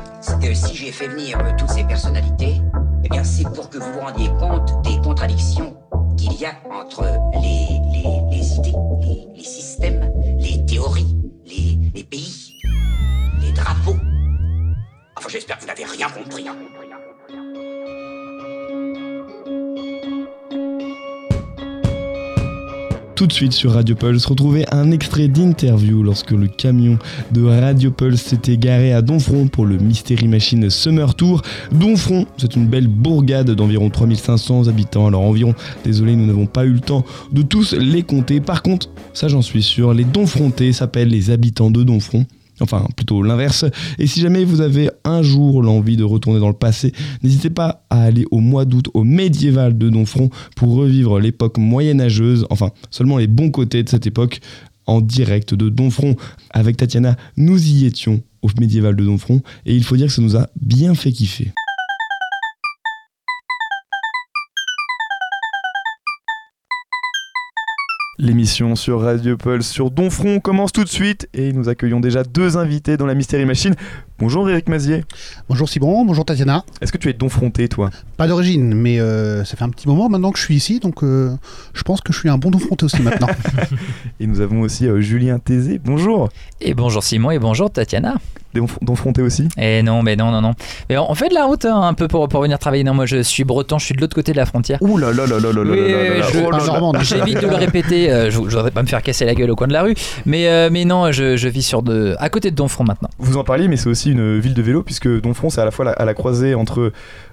Si j'ai fait venir toutes ces personnalités, eh bien c'est pour que vous vous rendiez compte des contradictions qu'il y a entre les idées, les systèmes, les théories, les pays, les drapeaux. Enfin, j'espère que vous n'avez rien compris. Tout de suite sur Radio Pulse, retrouvez un extrait d'interview lorsque le camion de Radio Pulse s'était garé à Domfront pour le Mystery Machine Summer Tour. Domfront, c'est une belle bourgade d'environ 3500 habitants. Alors environ, désolé, nous n'avons pas eu le temps de tous les compter. Par contre, ça j'en suis sûr, les Domfrontais s'appellent les habitants de Domfront. Enfin, plutôt l'inverse. Et si jamais vous avez un jour l'envie de retourner dans le passé, n'hésitez pas à aller au mois d'août au médiéval de Domfront pour revivre l'époque moyenâgeuse, enfin, seulement les bons côtés de cette époque, en direct de Domfront. Avec Tatiana, nous y étions au médiéval de Domfront et il faut dire que ça nous a bien fait kiffer. L'émission sur Radio Pulse sur Domfront commence tout de suite et nous accueillons déjà 2 invités dans la Mystery Machine. Bonjour Éric Mazier. Bonjour Simon, bonjour Tatiana. Est-ce que tu es Domfrontais toi ? Pas d'origine, mais ça fait un petit moment maintenant que je suis ici, donc je pense que je suis un bon Domfrontais aussi maintenant. Et nous avons aussi Julien Tézé, bonjour. Et bonjour Simon et bonjour Tatiana. Domfrontais aussi ? Et non. Mais on fait de la route un peu pour venir travailler. Non, moi je suis breton, je suis de l'autre côté de la frontière. Ouh là là là là là là là. J'évite de le répéter, je voudrais pas me faire casser la gueule au coin de la rue, mais non, je vis à côté de Domfront maintenant. Vous en parliez, mais c'est aussi une ville de vélo, puisque Domfront c'est à la fois à la croisée entre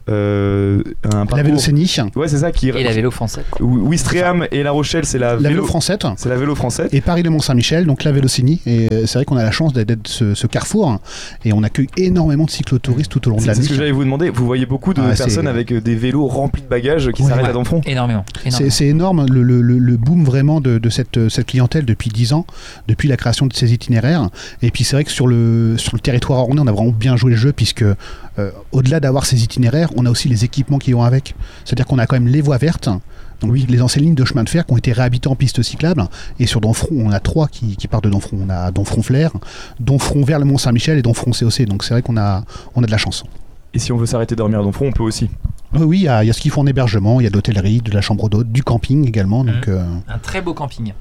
un parcours... La Vélocénie. Ouais, c'est ça qui... Et la vélo française. Ouistreham et La Rochelle, c'est la vélo française. C'est la vélo française. Et Paris le Mont-Saint-Michel, donc la Vélocénie. Et c'est vrai qu'on a la chance d'être ce carrefour, et on accueille énormément de cyclotouristes tout au long de l'année. C'est ce que j'allais vous demander. Vous voyez beaucoup de personnes avec des vélos remplis de bagages qui s'arrêtent à Domfront. Énormément. C'est énorme le boom vraiment de cette clientèle depuis 10 ans, depuis la création de ces itinéraires. Et puis c'est vrai que sur le territoire ornais, on a vraiment bien joué le jeu, puisque au-delà d'avoir ces itinéraires, on a aussi les équipements qui vont avec. C'est-à-dire qu'on a quand même les voies vertes, donc les anciennes lignes de chemin de fer qui ont été réhabilitées en pistes cyclables. Et sur Domfront, on a 3 qui partent de Domfront. On a Domfront-Flair, Domfront vers le Mont-Saint-Michel et Domfront COC. Donc c'est vrai qu'on a de la chance. Et si on veut s'arrêter dormir à Domfront, on peut aussi. Oui, il y a ce qu'il faut en hébergement, il y a de l'hôtellerie, de la chambre d'hôte, du camping également. Donc, un très beau camping.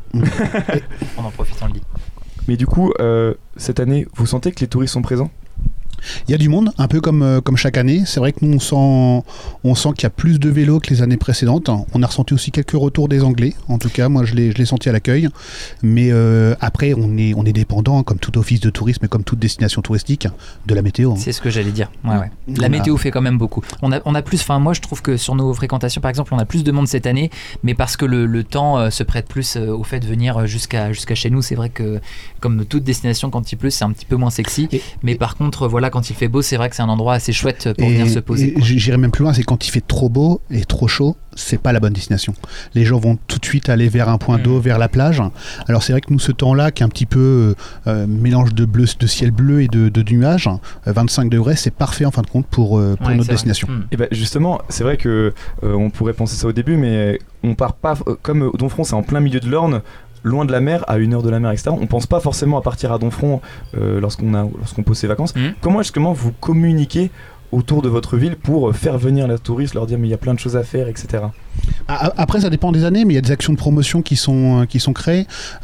On en profite, on le dit. Mais du coup, cette année, vous sentez que les touristes sont présents ? Il y a du monde, un peu comme chaque année. C'est vrai que nous, on sent qu'il y a plus de vélos que les années précédentes. On a ressenti aussi quelques retours des Anglais. En tout cas, moi, je l'ai senti à l'accueil. Mais après, on est dépendant, comme tout office de tourisme et comme toute destination touristique, de la météo. C'est ce que j'allais dire. Ouais. La météo fait quand même beaucoup. On a plus. Enfin, moi, je trouve que sur nos fréquentations, par exemple, on a plus de monde cette année, mais parce que le temps se prête plus au fait de venir jusqu'à chez nous. C'est vrai que, comme toute destination, quand il pleut, c'est un petit peu moins sexy. Mais par contre, voilà. Quand il fait beau, c'est vrai que c'est un endroit assez chouette pour venir se poser. J'irai même plus loin, c'est quand il fait trop beau et trop chaud, c'est pas la bonne destination. Les gens vont tout de suite aller vers un point d'eau, vers la plage. Alors c'est vrai que nous, ce temps-là, qui est un petit peu mélange de ciel bleu et de nuages, 25 degrés, c'est parfait en fin de compte pour notre destination. Et ben justement, c'est vrai que on pourrait penser ça au début, mais on part pas comme Domfront, c'est en plein milieu de l'Orne. Loin de la mer, à 1 heure de la mer, etc. On pense pas forcément à partir à Domfront lorsqu'on pose ses vacances. Comment vous communiquez autour de votre ville pour faire venir les touristes, leur dire mais il y a plein de choses à faire, etc. Après, ça dépend des années, mais il y a des actions de promotion qui sont créées.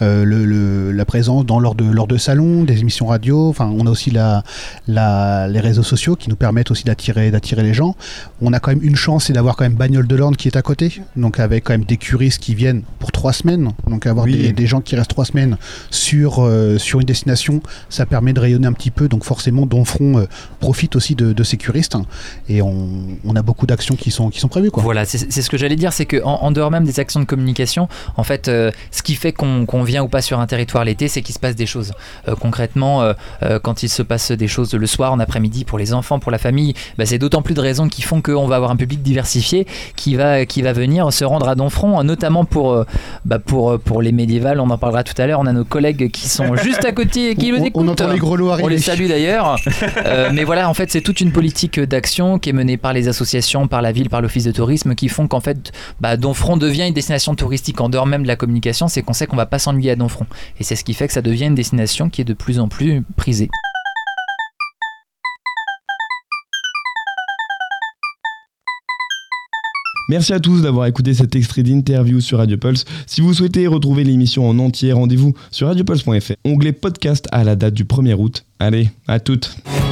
La présence lors de salons, des émissions radio. Enfin, on a aussi les réseaux sociaux qui nous permettent aussi d'attirer les gens. On a quand même une chance, c'est d'avoir quand même Bagnoles de l'Orne qui est à côté. Donc avec quand même des curistes qui viennent pour 3 semaines. Donc avoir des gens qui restent 3 semaines sur une destination, ça permet de rayonner un petit peu. Donc forcément, Domfront profite aussi de ces curistes. Et on a beaucoup d'actions qui sont prévues, quoi. Voilà, c'est ce que j'allais dire, c'est qu'en dehors même des actions de communication, en fait, ce qui fait qu'on vient ou pas sur un territoire l'été, c'est qu'il se passe des choses. Concrètement, quand il se passe des choses le soir, en après-midi, pour les enfants, pour la famille, c'est d'autant plus de raisons qui font qu'on va avoir un public diversifié qui va venir se rendre à Domfront, notamment pour les médiévales, on en parlera tout à l'heure. On a nos collègues qui sont juste à côté et qui nous écoutent. On entend les grelots arriver. On les salue d'ailleurs. Mais voilà, en fait, c'est toute une politique d'action qui est menée par les associations, par la ville, par l'office de tourisme, qui font qu'en fait, Domfront devient une destination touristique en dehors même de la communication. C'est qu'on sait qu'on va pas s'ennuyer à Domfront. Et c'est ce qui fait que ça devient une destination qui est de plus en plus prisée. Merci à tous d'avoir écouté cet extrait d'interview sur Radio Pulse. Si vous souhaitez retrouver l'émission en entier, rendez-vous sur radiopulse.fr, onglet podcast à la date du 1er août. Allez, à toutes.